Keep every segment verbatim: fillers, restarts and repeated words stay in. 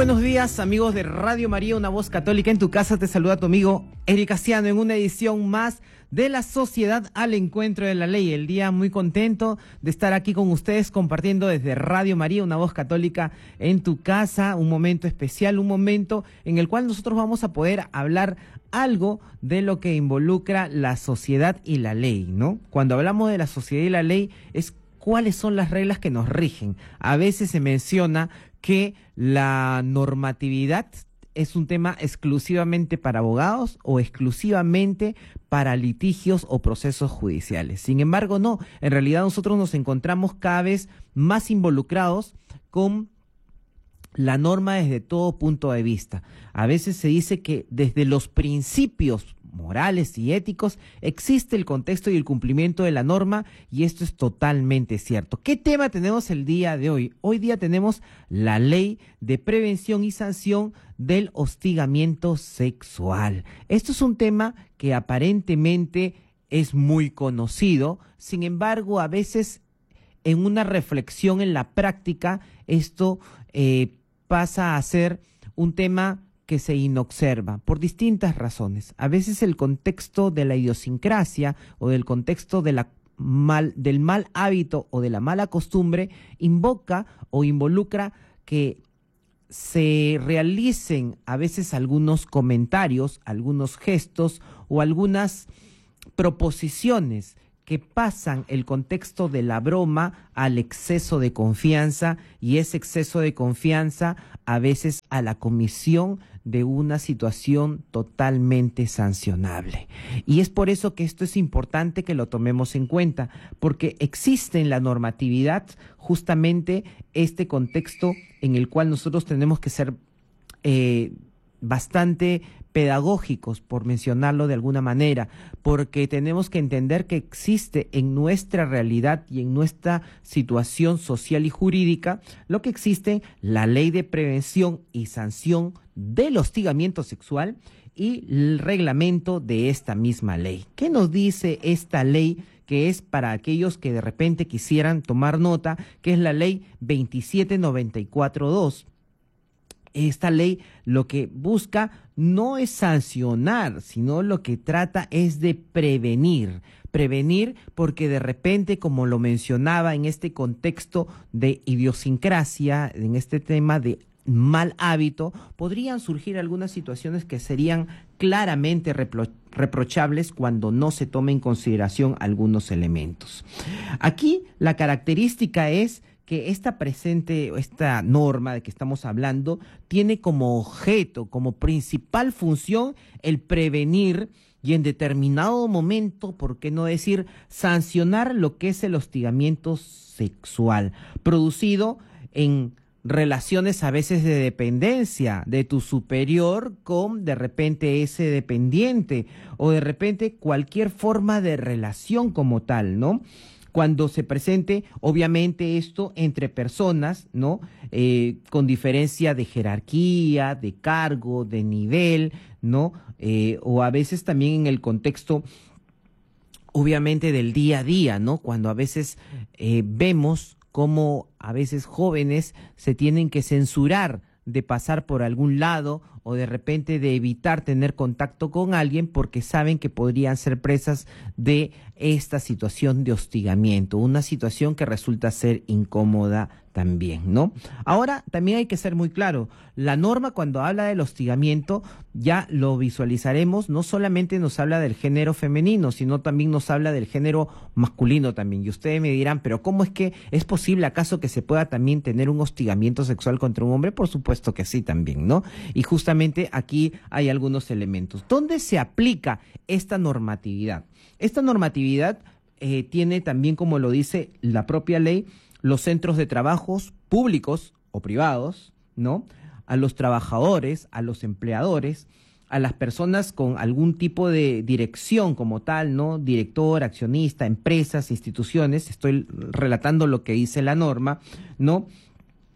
buenos días, amigos de Radio María, una voz católica en tu casa. Te saluda tu amigo Eric Casiano en una edición más de La Sociedad al Encuentro de la Ley. El día muy contento de estar aquí con ustedes compartiendo desde Radio María, una voz católica en tu casa, un momento especial, un momento en el cual nosotros vamos a poder hablar algo de lo que involucra la sociedad y la ley, ¿no? Cuando hablamos de la sociedad y la ley es cuáles son las reglas que nos rigen. A veces se menciona que la normatividad es un tema exclusivamente para abogados o exclusivamente para litigios o procesos judiciales. Sin embargo, no. En realidad nosotros nos encontramos cada vez más involucrados con la norma desde todo punto de vista. A veces se dice que desde los principios morales y éticos existe el contexto y el cumplimiento de la norma, y esto es totalmente cierto. ¿Qué tema tenemos el día de hoy? Hoy día tenemos la ley de prevención y sanción del hostigamiento sexual. Esto es un tema que aparentemente es muy conocido, sin embargo, a veces en una reflexión en la práctica, esto eh, pasa a ser un tema que se inobserva por distintas razones. A veces el contexto de la idiosincrasia o del contexto de la mal, del mal hábito o de la mala costumbre invoca o involucra que se realicen a veces algunos comentarios, algunos gestos o algunas proposiciones que pasan el contexto de la broma al exceso de confianza, y ese exceso de confianza a veces a la comisión de una situación totalmente sancionable. Y es por eso que esto es importante que lo tomemos en cuenta, porque existe en la normatividad justamente este contexto en el cual nosotros tenemos que ser eh, bastante pedagógicos, por mencionarlo de alguna manera, porque tenemos que entender que existe en nuestra realidad y en nuestra situación social y jurídica lo que existe, la ley de prevención y sanción del hostigamiento sexual y el reglamento de esta misma ley. ¿Qué nos dice esta ley? Que es para aquellos que de repente quisieran tomar nota, que es la ley veintisiete noventa y cuatro dos. Esta ley lo que busca no es sancionar, sino lo que trata es de prevenir. Prevenir porque de repente, como lo mencionaba en este contexto de idiosincrasia, en este tema de mal hábito, podrían surgir algunas situaciones que serían claramente repro- reprochables cuando no se tome en consideración algunos elementos. Aquí la característica es que esta presente, esta norma de que estamos hablando, tiene como objeto, como principal función, el prevenir y en determinado momento, ¿por qué no decir sancionar lo que es el hostigamiento sexual, producido en relaciones a veces de dependencia de tu superior con de repente ese dependiente, o de repente cualquier forma de relación como tal, ¿no? Cuando se presente, obviamente, esto entre personas, ¿no? Eh, con diferencia de jerarquía, de cargo, de nivel, ¿no? Eh, o a veces también en el contexto, obviamente, del día a día, ¿no? Cuando a veces eh, vemos cómo a veces jóvenes se tienen que censurar de pasar por algún lado o de repente de evitar tener contacto con alguien porque saben que podrían ser presas de esta situación de hostigamiento, una situación que resulta ser incómoda también, ¿no? Ahora, también hay que ser muy claro, la norma cuando habla del hostigamiento, ya lo visualizaremos, no solamente nos habla del género femenino, sino también nos habla del género masculino también. Y ustedes me dirán, pero ¿cómo es que es posible acaso que se pueda también tener un hostigamiento sexual contra un hombre? Por supuesto que sí también, ¿no? Y justamente aquí hay algunos elementos. ¿Dónde se aplica esta normatividad? Esta normatividad eh, tiene también, como lo dice la propia ley, los centros de trabajos públicos o privados, ¿no? A los trabajadores, a los empleadores, a las personas con algún tipo de dirección como tal, ¿no? Director, accionista, empresas, instituciones, estoy relatando lo que dice la norma, ¿no?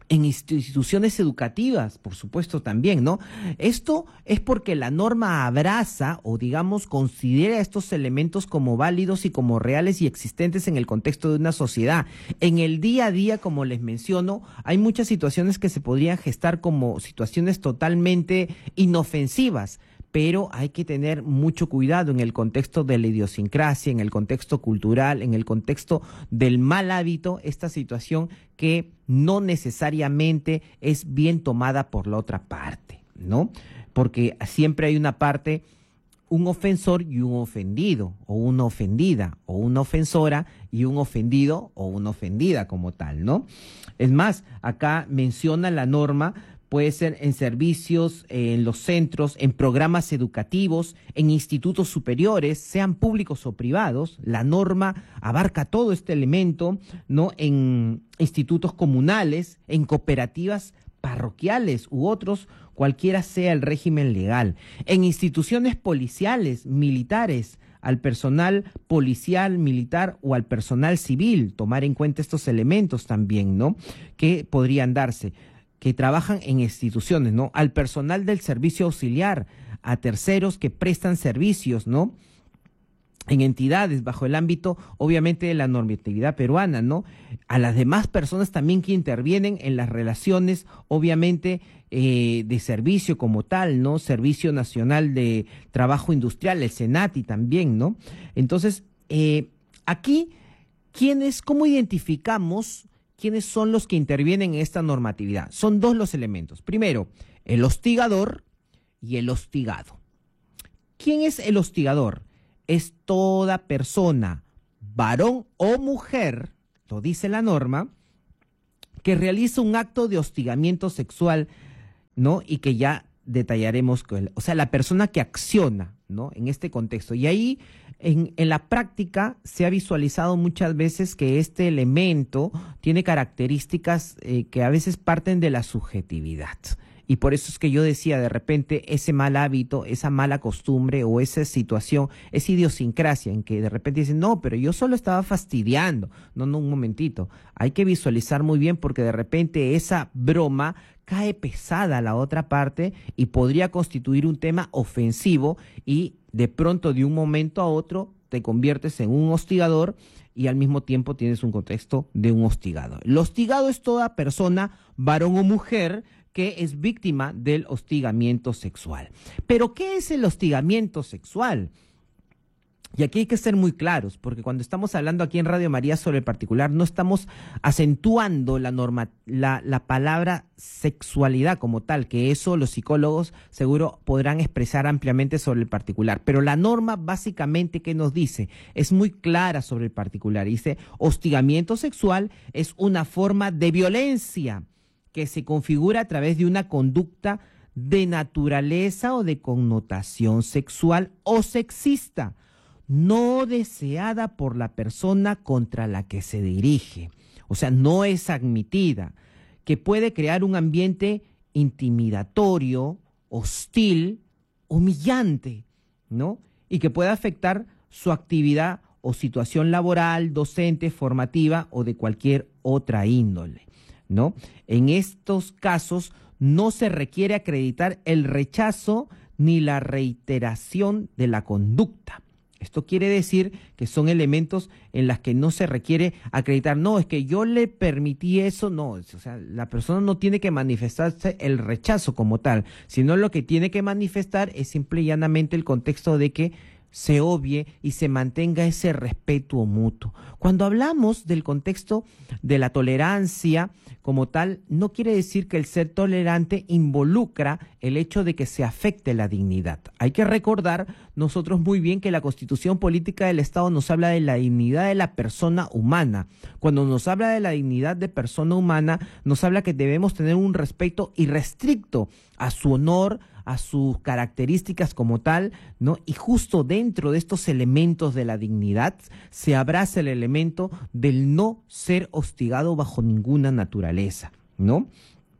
en instituciones educativas, por supuesto también, ¿no? Esto es porque la norma abraza o, digamos, considera estos elementos como válidos y como reales y existentes en el contexto de una sociedad. En el día a día, como les menciono, hay muchas situaciones que se podrían gestar como situaciones totalmente inofensivas, pero hay que tener mucho cuidado en el contexto de la idiosincrasia, en el contexto cultural, en el contexto del mal hábito, esta situación que no necesariamente es bien tomada por la otra parte, ¿no? Porque siempre hay una parte, un ofensor y un ofendido, o una ofendida, o una ofensora y un ofendido o una ofendida como tal, ¿no? Es más, acá menciona la norma, puede ser en servicios, en los centros, en programas educativos, en institutos superiores, sean públicos o privados. La norma abarca todo este elemento, ¿no? En institutos comunales, en cooperativas parroquiales u otros, cualquiera sea el régimen legal. En instituciones policiales, militares, al personal policial, militar o al personal civil, tomar en cuenta estos elementos también, ¿no? Que podrían darse, que trabajan en instituciones, ¿no? Al personal del servicio auxiliar, a terceros que prestan servicios, ¿no? En entidades bajo el ámbito, obviamente, de la normatividad peruana, ¿no? A las demás personas también que intervienen en las relaciones, obviamente, eh, de servicio como tal, ¿no? Servicio Nacional de Trabajo Industrial, el SENATI también, ¿no? Entonces, eh, aquí, ¿quiénes, cómo identificamos quiénes son los que intervienen en esta normatividad? Son dos los elementos. Primero, el hostigador y el hostigado. ¿Quién es el hostigador? Es toda persona, varón o mujer, lo dice la norma, que realiza un acto de hostigamiento sexual, ¿no? Y que ya detallaremos, o sea, la persona que acciona, ¿no? En este contexto. Y ahí, en, en la práctica, se ha visualizado muchas veces que este elemento tiene características eh, que a veces parten de la subjetividad. Y por eso es que yo decía, de repente, ese mal hábito, esa mala costumbre o esa situación, esa idiosincrasia en que de repente dicen, no, pero yo solo estaba fastidiando. No, no, un momentito. Hay que visualizar muy bien porque de repente esa broma cae pesada a la otra parte y podría constituir un tema ofensivo y de pronto, de un momento a otro, te conviertes en un hostigador y al mismo tiempo tienes un contexto de un hostigado. El hostigado es toda persona, varón o mujer, que es víctima del hostigamiento sexual. ¿Pero qué es el hostigamiento sexual? Y aquí hay que ser muy claros, porque cuando estamos hablando aquí en Radio María sobre el particular, no estamos acentuando la norma, la, la palabra sexualidad como tal, que eso los psicólogos seguro podrán expresar ampliamente sobre el particular. Pero la norma básicamente, ¿qué nos dice? Es muy clara sobre el particular. Dice, hostigamiento sexual es una forma de violencia que se configura a través de una conducta de naturaleza o de connotación sexual o sexista, no deseada por la persona contra la que se dirige. O sea, no es admitida, que puede crear un ambiente intimidatorio, hostil, humillante, ¿no? Y que puede afectar su actividad o situación laboral, docente, formativa o de cualquier otra índole, ¿no? En estos casos no se requiere acreditar el rechazo ni la reiteración de la conducta. Esto quiere decir que son elementos en los que no se requiere acreditar, no, es que yo le permití eso, no, o sea, la persona no tiene que manifestarse el rechazo como tal, sino lo que tiene que manifestar es simple y llanamente el contexto de que se obvie y se mantenga ese respeto mutuo. Cuando hablamos del contexto de la tolerancia como tal, no quiere decir que el ser tolerante involucra el hecho de que se afecte la dignidad. Hay que recordar nosotros muy bien que la Constitución Política del Estado nos habla de la dignidad de la persona humana. Cuando nos habla de la dignidad de persona humana, nos habla que debemos tener un respeto irrestricto a su honor, a sus características como tal, ¿no? Y justo dentro de estos elementos de la dignidad se abraza el elemento del no ser hostigado bajo ninguna naturaleza, ¿no?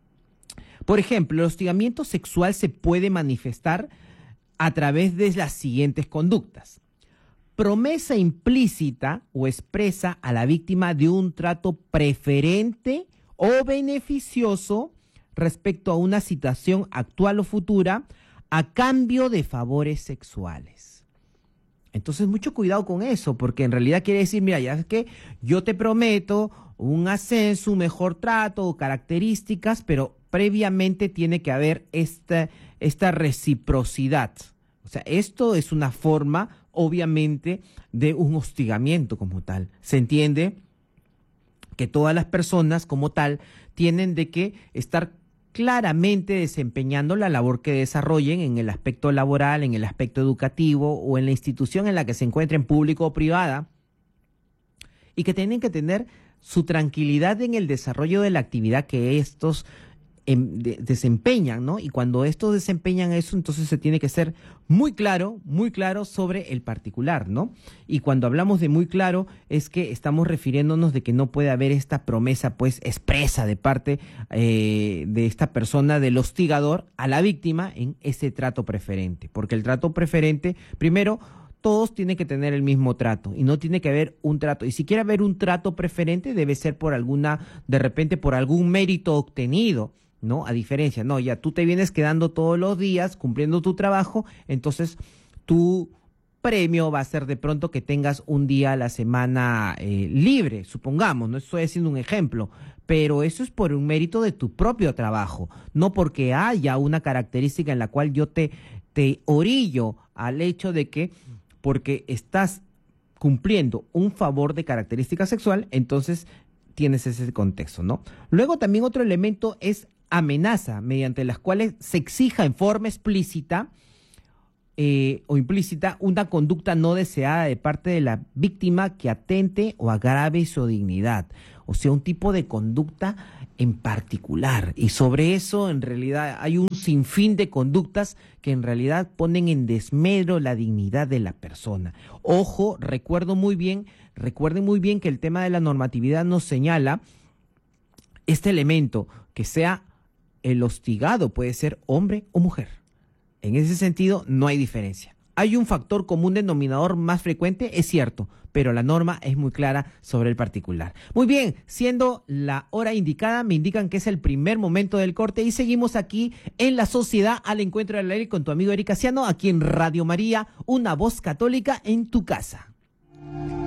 Por ejemplo, el hostigamiento sexual se puede manifestar a través de las siguientes conductas. Promesa implícita o expresa a la víctima de un trato preferente o beneficioso respecto a una situación actual o futura a cambio de favores sexuales. Entonces, mucho cuidado con eso, porque en realidad quiere decir, mira, ya es que yo te prometo un ascenso, un mejor trato o características, pero previamente tiene que haber esta, esta reciprocidad. O sea, esto es una forma, obviamente, de un hostigamiento como tal. ¿Se entiende? Que todas las personas como tal tienen de que estar claramente desempeñando la labor que desarrollen en el aspecto laboral, en el aspecto educativo o en la institución en la que se encuentren, público o privada, y que tienen que tener su tranquilidad en el desarrollo de la actividad que estos em, de, desempeñan, ¿no? Y cuando estos desempeñan eso, entonces se tiene que ser muy claro, muy claro sobre el particular, ¿no? Y cuando hablamos de muy claro, es que estamos refiriéndonos de que no puede haber esta promesa, pues, expresa de parte eh, de esta persona, del hostigador, a la víctima en ese trato preferente. Porque el trato preferente, primero, todos tienen que tener el mismo trato y no tiene que haber un trato. Y si quiere haber un trato preferente, debe ser por alguna, de repente por algún mérito obtenido, ¿no? A diferencia, no, ya tú te vienes quedando todos los días cumpliendo tu trabajo, entonces tu premio va a ser de pronto que tengas un día a la semana eh, libre, supongamos, no estoy haciendo un ejemplo, pero eso es por un mérito de tu propio trabajo, no porque haya una característica en la cual yo te, te orillo al hecho de que porque estás cumpliendo un favor de característica sexual, entonces tienes ese contexto, ¿no? Luego también otro elemento es amenaza, mediante las cuales se exija en forma explícita eh, o implícita una conducta no deseada de parte de la víctima que atente o agrave su dignidad. O sea, un tipo de conducta en particular. Y sobre eso, en realidad, hay un sinfín de conductas que en realidad ponen en desmedro la dignidad de la persona. Ojo, recuerdo muy bien, recuerden muy bien que el tema de la normatividad nos señala este elemento, que sea el hostigado, puede ser hombre o mujer. En ese sentido, no hay diferencia. Hay un factor común denominador más frecuente, es cierto, pero la norma es muy clara sobre el particular. Muy bien, siendo la hora indicada, me indican que es el primer momento del corte y seguimos aquí en La Sociedad al Encuentro de la Ley con tu amigo Eric Casiano, aquí en Radio María, una voz católica en tu casa.